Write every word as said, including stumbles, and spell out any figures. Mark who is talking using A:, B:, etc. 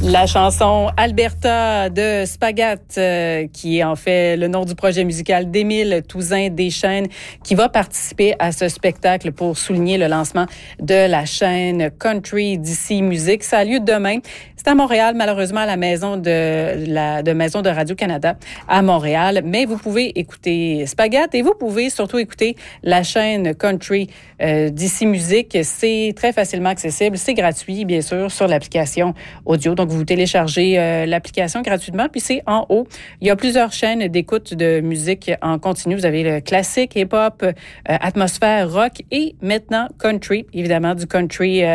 A: La chanson Alberta de Spagat, euh, qui est en fait le nom du projet musical d'Émile Touzin Deschênes, qui va participer à ce spectacle pour souligner le lancement de la chaîne Country D C Music. Ça a lieu demain. C'est à Montréal, malheureusement, à la maison de la de Maison de Radio-Canada à Montréal. Mais vous pouvez écouter Spagat et vous pouvez surtout écouter la chaîne Country euh, D C Music. C'est très facilement accessible. C'est gratuit, bien sûr, sur l'application audio. Donc, vous téléchargez euh, l'application gratuitement, puis c'est en haut. Il y a plusieurs chaînes d'écoute de musique en continu. Vous avez le classique, hip-hop, euh, atmosphère, rock et maintenant country, évidemment, du country euh,